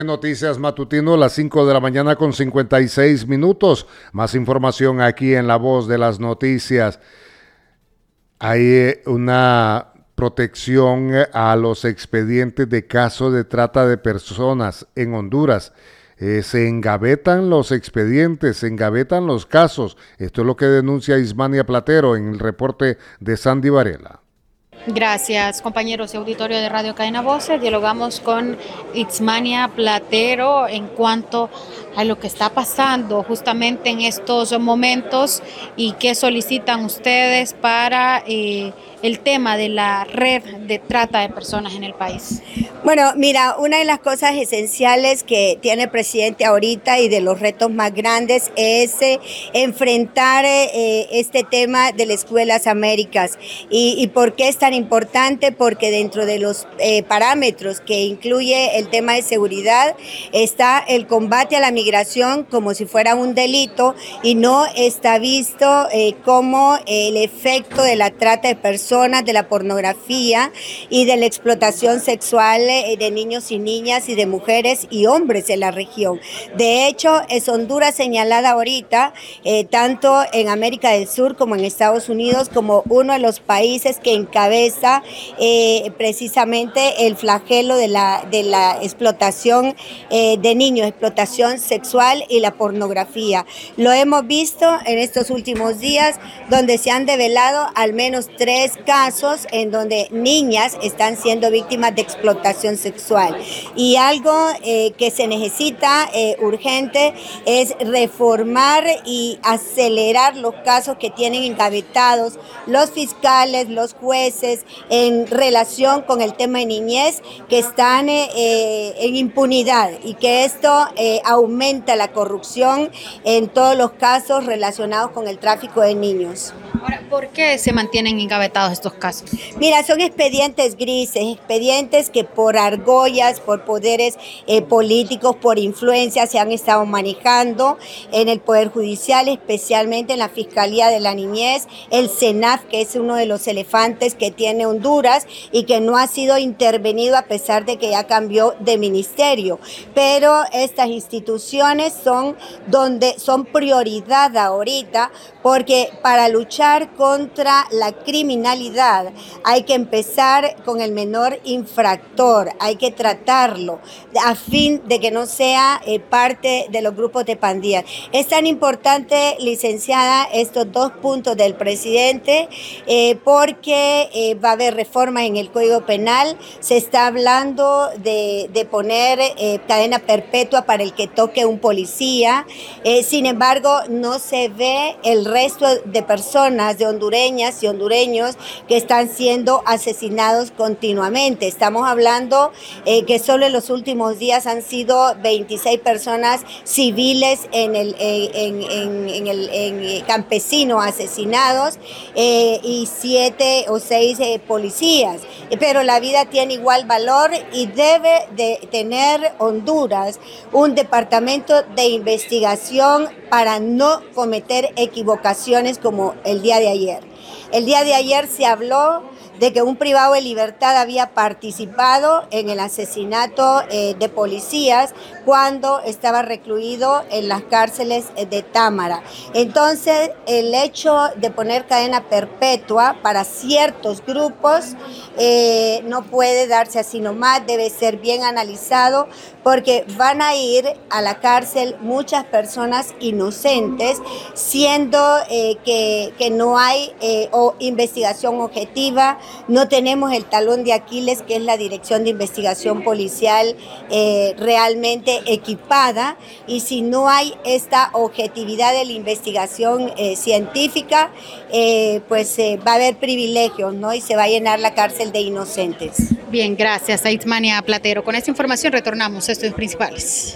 Noticias Matutino, las 5 de la mañana con 56 minutos. Más información aquí en La Voz de las Noticias. Hay una protección a los expedientes de casos de trata de personas en Honduras. Se engavetan los expedientes, se engavetan los casos. Esto es lo que denuncia Ismania Platero en el reporte de Sandy Varela. Gracias, compañeros y auditorio de Radio Cadena Voces. Dialogamos con Itzmania Platero en cuanto a lo que está pasando justamente en estos momentos y qué solicitan ustedes para el tema de la red de trata de personas en el país. Bueno, mira, una de las cosas esenciales que tiene el presidente ahorita y de los retos más grandes es enfrentar este tema de las escuelas Américas. ¿Y por qué es tan importante? Porque dentro de los parámetros que incluye el tema de seguridad está el combate a la migración como si fuera un delito y no está visto como el efecto de la trata de personas, de la pornografía y de la explotación sexual de niños y niñas y de mujeres y hombres en la región. De hecho, es Honduras señalada ahorita, tanto en América del Sur como en Estados Unidos, como uno de los países que encabeza precisamente el flagelo de la explotación de niños, explotación sexual y la pornografía. Lo hemos visto en estos últimos días, donde se han develado al menos 3 casos en donde niñas están siendo víctimas de explotación sexual. Y algo que se necesita urgente es reformar y acelerar los casos que tienen engavetados los fiscales, los jueces en relación con el tema de niñez, que están en impunidad y que esto aumenta la corrupción en todos los casos relacionados con el tráfico de niños. Ahora, ¿por qué se mantienen engavetados estos casos? Mira, son expedientes grises, expedientes que por argollas, por poderes políticos, por influencia se han estado manejando en el Poder Judicial, especialmente en la Fiscalía de la Niñez, el SENAF, que es uno de los elefantes que tiene Honduras y que no ha sido intervenido a pesar de que ya cambió de ministerio. Pero estas instituciones son prioridad ahorita, porque para luchar contra la criminalidad hay que empezar con el menor infractor, hay que tratarlo a fin de que no sea parte de los grupos de pandillas. Es tan importante, licenciada, estos 2 puntos del presidente porque va a haber reformas en el Código Penal, se está hablando de poner cadena perpetua para el que toque un policía, sin embargo no se ve el resto de personas, de hondureñas y hondureños que están siendo asesinados continuamente. Estamos hablando que solo en los últimos días han sido 26 personas civiles en campesinos asesinados y 7 o 6 policías. Pero la vida tiene igual valor y debe de tener Honduras un departamento de investigación para no cometer equivocaciones como el día de ayer. El día de ayer se habló de que un privado de libertad había participado en el asesinato de policías cuando estaba recluido en las cárceles de Támara. Entonces, el hecho de poner cadena perpetua para ciertos grupos no puede darse así nomás, debe ser bien analizado, porque van a ir a la cárcel muchas personas inocentes, siendo que no hay investigación objetiva. No tenemos el talón de Aquiles, que es la Dirección de Investigación Policial realmente equipada, y si no hay esta objetividad de la investigación científica, pues va a haber privilegios, ¿no? Y se va a llenar la cárcel de inocentes. Bien, gracias a Itzmania Platero. Con esta información retornamos a Estudios Principales.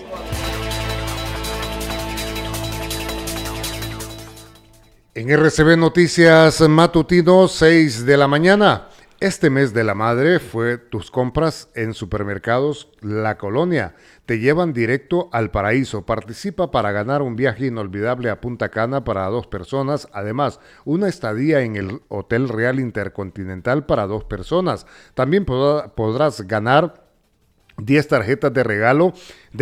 En RCB Noticias Matutino, 6 de la mañana. Este mes de la madre fue tus compras en supermercados La Colonia. Te llevan directo al paraíso. Participa para ganar un viaje inolvidable a Punta Cana para 2 personas. Además, una estadía en el Hotel Real Intercontinental para 2 personas. También podrás ganar 10 tarjetas de regalo de